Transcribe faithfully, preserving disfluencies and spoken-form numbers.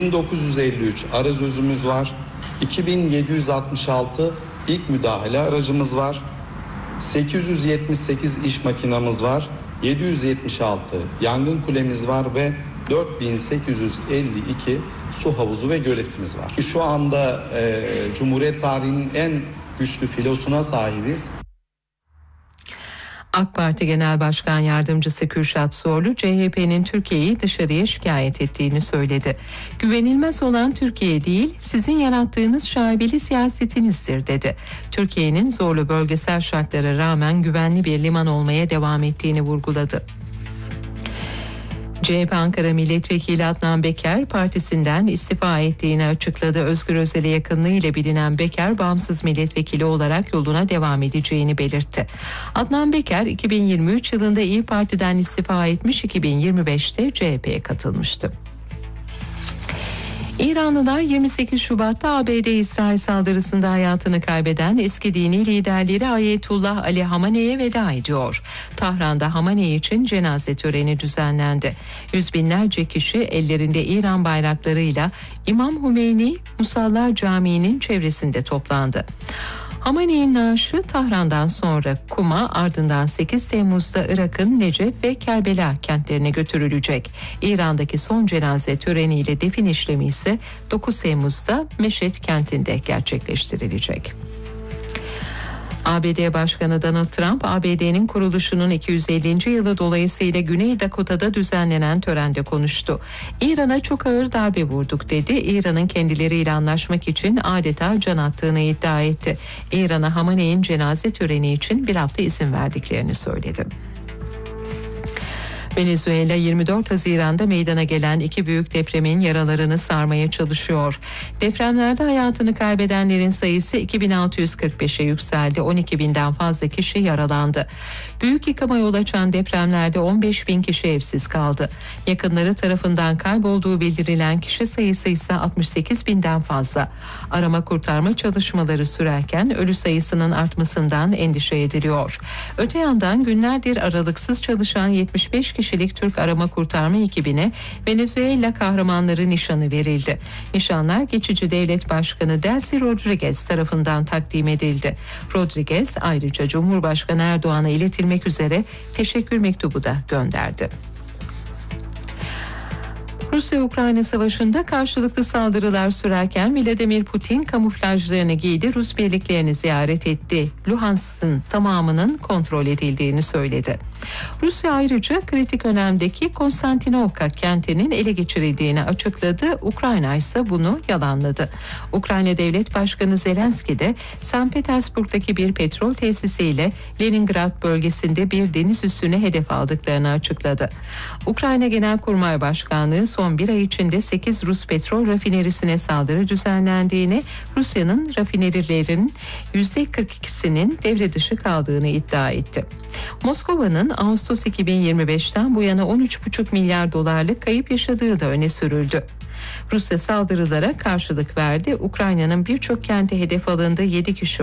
bin dokuz yüz elli üç arazözümüz var. iki bin yedi yüz altmış altı ilk müdahale aracımız var. sekiz yüz yetmiş sekiz iş makinamız var. yedi yüz yetmiş altı yangın kulemiz var ve dört bin sekiz yüz elli iki su havuzu ve göletimiz var. Şu anda e, Cumhuriyet tarihinin en güçlü filosuna sahibiz. AK Parti Genel Başkan Yardımcısı Kürşat Zorlu, C H P'nin Türkiye'yi dışarıya şikayet ettiğini söyledi. Güvenilmez olan Türkiye değil, sizin yarattığınız şaibeli siyasetinizdir dedi. Türkiye'nin zorlu bölgesel şartlara rağmen güvenli bir liman olmaya devam ettiğini vurguladı. C H P Ankara Milletvekili Adnan Beker partisinden istifa ettiğini açıkladı. Özgür Özel'e yakınlığı ile bilinen Beker, bağımsız milletvekili olarak yoluna devam edeceğini belirtti. Adnan Beker iki bin yirmi üç yılında İYİ Parti'den istifa etmiş, iki bin yirmi beşte C H P'ye katılmıştı. İranlılar yirmi sekiz Şubat'ta A B D-İsrail saldırısında hayatını kaybeden eski dini liderleri Ayetullah Ali Hamene'ye veda ediyor. Tahran'da Hamene için cenaze töreni düzenlendi. Yüz binlerce kişi ellerinde İran bayraklarıyla İmam Hümeyni Musalla Camii'nin çevresinde toplandı. Hamene'nin naaşı Tahran'dan sonra Kum'a, ardından sekiz Temmuz'da Irak'ın Necef ve Kerbela kentlerine götürülecek. İran'daki son cenaze töreniyle defin işlemi ise dokuz Temmuz'da Meşhed kentinde gerçekleştirilecek. A B D Başkanı Donald Trump, A B D'nin kuruluşunun iki yüz ellinci yılı dolayısıyla Güney Dakota'da düzenlenen törende konuştu. İran'a çok ağır darbe vurduk dedi. İran'ın kendileriyle anlaşmak için adeta can attığını iddia etti. İran'a Hamene'nin cenaze töreni için bir hafta izin verdiklerini söyledi. Venezuela yirmi dört Haziran'da meydana gelen iki büyük depremin yaralarını sarmaya çalışıyor. Depremlerde hayatını kaybedenlerin sayısı iki bin altı yüz kırk beşe yükseldi. on iki binden fazla kişi yaralandı. Büyük yıkıma yol açan depremlerde on beş bin kişi evsiz kaldı. Yakınları tarafından kaybolduğu bildirilen kişi sayısı ise altmış sekiz binden fazla. Arama kurtarma çalışmaları sürerken ölü sayısının artmasından endişe ediliyor. Öte yandan günlerdir aralıksız çalışan yetmiş beş kişilik Türk arama kurtarma ekibine Venezuela kahramanları nişanı verildi. Nişanlar geçici devlet başkanı Delcy Rodriguez tarafından takdim edildi. Rodriguez ayrıca Cumhurbaşkanı Erdoğan'a iletilmek üzere teşekkür mektubu da gönderdi. Rusya-Ukrayna savaşında karşılıklı saldırılar sürerken Vladimir Putin kamuflajlarını giydi, Rus birliklerini ziyaret etti. Luhansk'ın tamamının kontrol edildiğini söyledi. Rusya ayrıca kritik önemdeki Konstantinovka kentinin ele geçirildiğini açıkladı. Ukrayna ise bunu yalanladı. Ukrayna Devlet Başkanı Zelenski de Sankt Petersburg'daki bir petrol tesisiyle Leningrad bölgesinde bir deniz üssüne hedef aldıklarını açıkladı. Ukrayna Genelkurmay Başkanlığı son bir ay içinde sekiz Rus petrol rafinerisine saldırı düzenlendiğini, Rusya'nın rafinerilerin yüzde kırk ikisinin devre dışı kaldığını iddia etti. Moskova'nın Ağustos iki bin yirmi beşten bu yana on üç buçuk milyar dolarlık kayıp yaşadığı da öne sürüldü. Rusya saldırılara karşılık verdi. Ukrayna'nın birçok kenti hedef alındı. yedi kişi